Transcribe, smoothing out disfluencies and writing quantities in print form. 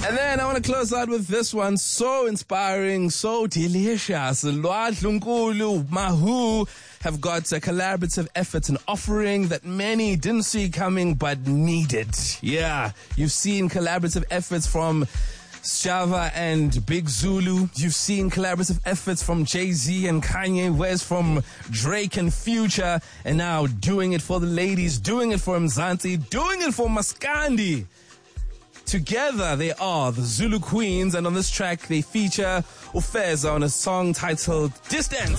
And then I want to close out with this one. So inspiring, so delicious. Lwandle Nkulu, Mahu have got collaborative efforts and offering that many didn't see coming but needed. Yeah, you've seen collaborative efforts from Shava and Big Zulu. You've seen collaborative efforts from Jay-Z and Kanye West, from Drake and Future, and now doing it for the ladies, doing it for Mzansi, doing it for Maskandi. Together they are the Zulu Queens, and on this track they feature Ufeza on a song titled Distance.